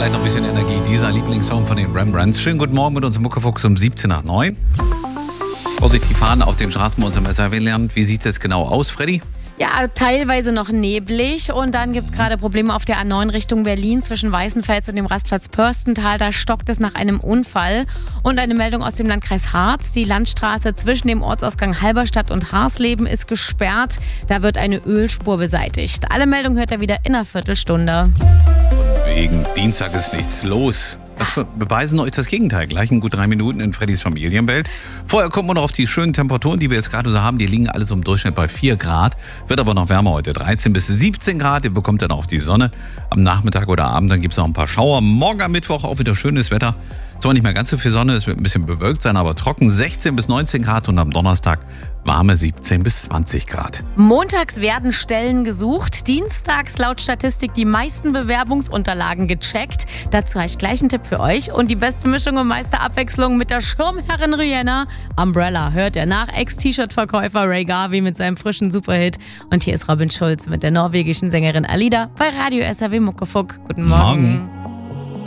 vielleicht noch ein bisschen Energie. Dieser Lieblingssong von den Rembrandts. Schönen guten Morgen mit uns im Muckefuchs um 17 nach 9. Vorsichtig fahren auf den Straßen bei uns im SRW-Land. Wie sieht das genau aus, Freddy? Ja, teilweise noch neblig und dann gibt es gerade Probleme auf der A9 Richtung Berlin zwischen Weißenfels und dem Rastplatz Pörstental. Da stockt es nach einem Unfall. Und eine Meldung aus dem Landkreis Harz. Die Landstraße zwischen dem Ortsausgang Halberstadt und Harsleben ist gesperrt. Da wird eine Ölspur beseitigt. Alle Meldungen hört ihr wieder in einer Viertelstunde. Von wegen Dienstag ist nichts los. Das beweisen euch das Gegenteil. Gleich in gut 3 Minuten in Freddys Familienwelt. Vorher kommen wir noch auf die schönen Temperaturen, die wir jetzt gerade so haben. Die liegen alles im Durchschnitt bei 4 Grad. Wird aber noch wärmer heute. 13 bis 17 Grad. Ihr bekommt dann auch die Sonne am Nachmittag oder Abend. Dann gibt es noch ein paar Schauer. Morgen am Mittwoch auch wieder schönes Wetter. Zwar nicht mehr ganz so viel Sonne, es wird ein bisschen bewölkt sein, aber trocken 16 bis 19 Grad und am Donnerstag warme 17 bis 20 Grad. Montags werden Stellen gesucht, dienstags laut Statistik die meisten Bewerbungsunterlagen gecheckt. Dazu habe ich gleich einen Tipp für euch und die beste Mischung und meiste Abwechslung mit der Schirmherrin Rihanna. Umbrella hört ihr nach Ex-T-Shirt-Verkäufer Ray Garvey mit seinem frischen Superhit. Und hier ist Robin Schulz mit der norwegischen Sängerin Alida bei Radio SRW Muckefuck. Guten Morgen.